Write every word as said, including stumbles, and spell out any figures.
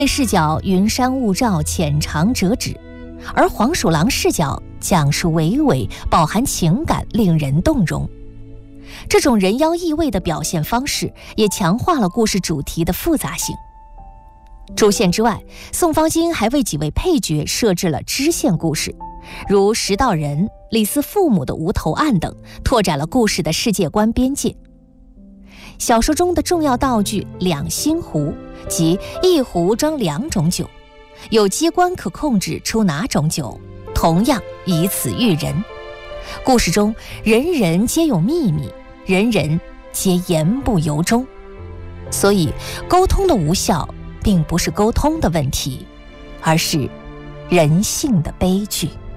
视角云山雾罩，浅尝辄止，而黄鼠狼视角讲述娓娓，饱含情感，令人动容。这种人妖意味的表现方式也强化了故事主题的复杂性。主线之外，宋方金还为几位配角设置了支线故事，如石道人、李斯父母的无头案等，拓展了故事的世界观边界。小说中的重要道具两星壶，即一壶装两种酒，有机关可控制出哪种酒，同样以此喻人。故事中人人皆有秘密，人人皆言不由衷，所以沟通的无效并不是沟通的问题，而是人性的悲剧。